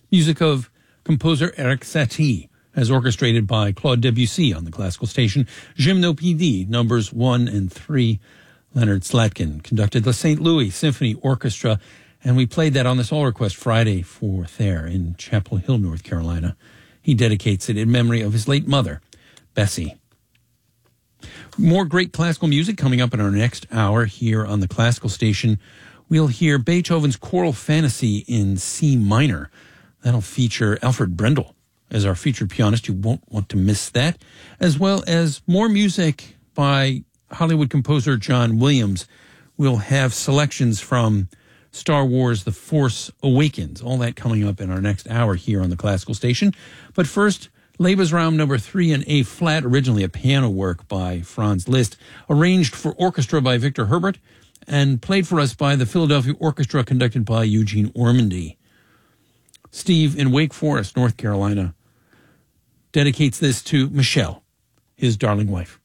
Music of composer Eric Satie, as orchestrated by Claude Debussy on the classical station. Gymnopédie, numbers 1 and 3. Leonard Slatkin conducted the St. Louis Symphony Orchestra, and we played that on this All Request Friday for Thayer in Chapel Hill, North Carolina. He dedicates it in memory of his late mother, Bessie. More great classical music coming up in our next hour here on the classical station. We'll hear Beethoven's Choral Fantasy in C minor. That'll feature Alfred Brendel as our featured pianist. You won't want to miss that. As well as more music by Hollywood composer John Williams. We'll have selections from Star Wars The Force Awakens. All that coming up in our next hour here on the classical station. But first, Lebensraum number 3 in A flat, originally a piano work by Franz Liszt, arranged for orchestra by Victor Herbert, and played for us by the Philadelphia Orchestra, conducted by Eugene Ormandy. Steve in Wake Forest, North Carolina, dedicates this to Michelle, his darling wife.